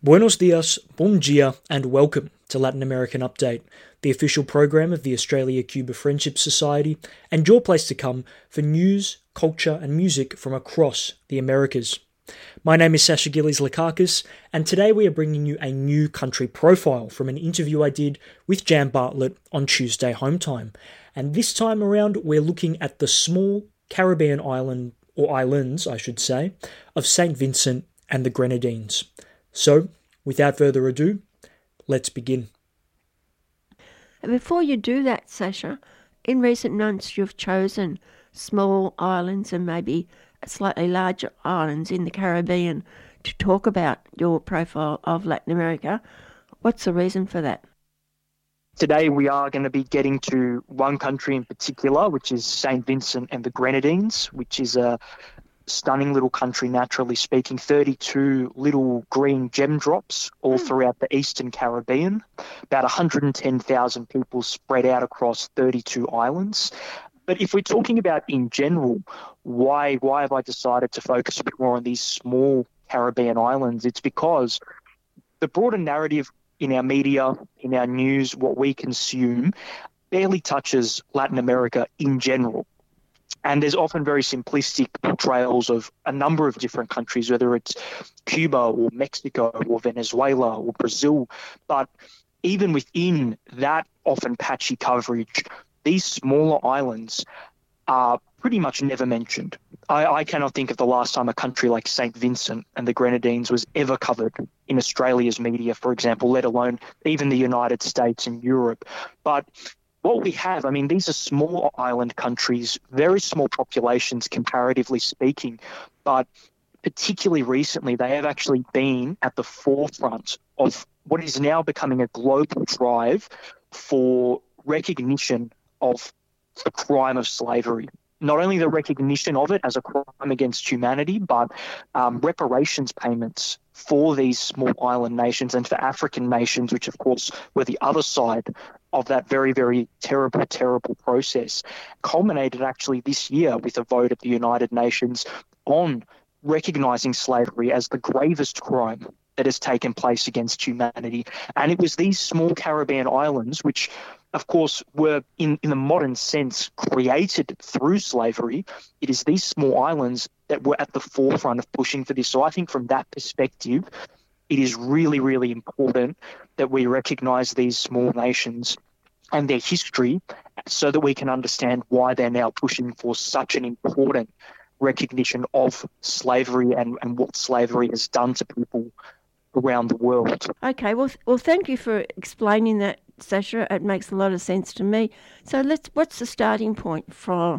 Buenos dias, bom dia, and welcome to Latin American Update, the official program of the Australia-Cuba Friendship Society, and your place to come for news, culture, and music from across the Americas. My name is Sasha Gillies-Lakakis, and today we are bringing you a new country profile from an interview I did with Jan Bartlett on Tuesday home time. And this time around, we're looking at the small Caribbean island, or islands, I should say, of St. Vincent and the Grenadines. So, without further ado, let's begin. Before you do that, Sasha, in recent months you've chosen small islands and maybe slightly larger islands in the Caribbean to talk about your profile of Latin America. What's the reason for that? Today we are going to be getting to one country in particular, which is St. Vincent and the Grenadines, which is a stunning little country, naturally speaking, 32 little green gem drops all throughout the Eastern Caribbean, about 110,000 people spread out across 32 islands. But if we're talking about in general, why have I decided to focus a bit more on these small Caribbean islands? It's because the broader narrative in our media, in our news, what we consume, barely touches Latin America in general. And there's often very simplistic portrayals of a number of different countries, whether it's Cuba or Mexico or Venezuela or Brazil. But even within that often patchy coverage, these smaller islands are pretty much never mentioned. I cannot think of the last time a country like St. Vincent and the Grenadines was ever covered in Australia's media, for example, let alone even the United States and Europe. But what we have, these are small island countries, very small populations comparatively speaking, but particularly recently they have actually been at the forefront of what is now becoming a global drive for recognition of the crime of slavery. Not only the recognition of it as a crime against humanity, but reparations payments for these small island nations and for African nations, which of course were the other side of that very, very terrible, terrible process, culminated actually this year with a vote at the United Nations on recognising slavery as the gravest crime that has taken place against humanity. And it was these small Caribbean islands, which of course were in the modern sense created through slavery. It is these small islands that were at the forefront of pushing for this. So I think from that perspective, it is really, really important that we recognise these small nations and their history so that we can understand why they're now pushing for such an important recognition of slavery and what slavery has done to people around the world. Okay, well, thank you for explaining that, Sasha. It makes a lot of sense to me. So what's the starting point for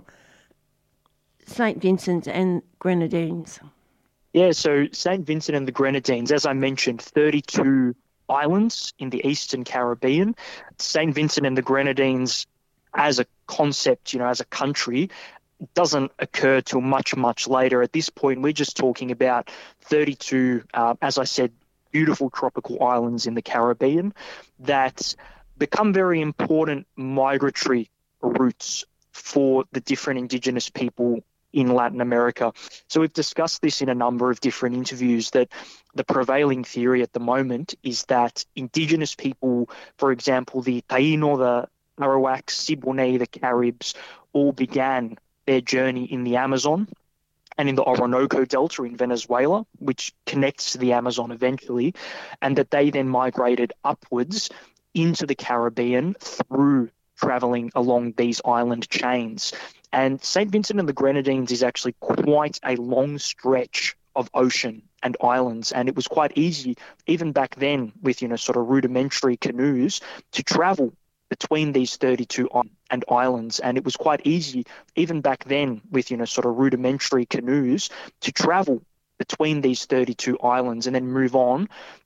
St. Vincent and Grenadines? Yeah, so St. Vincent and the Grenadines, as I mentioned, 32 islands in the Eastern Caribbean. St. Vincent and the Grenadines as a concept, as a country, doesn't occur till much, much later. At this point, we're just talking about 32, as I said, beautiful tropical islands in the Caribbean that become very important migratory routes for the different indigenous people in Latin America. So we've discussed this in a number of different interviews, that the prevailing theory at the moment is that indigenous people, for example, the Taino, the Arawaks, Siboney, the Caribs, all began their journey in the Amazon and in the Orinoco Delta in Venezuela, which connects to the Amazon eventually, and that they then migrated upwards into the Caribbean through travelling along these island chains. And St. Vincent and the Grenadines is actually quite a long stretch of ocean and islands, and it was quite easy, even back then, with sort of rudimentary canoes, to travel between these 32 and islands. And it was quite easy, even back then, with sort of rudimentary canoes, to travel between these 32 islands and then move on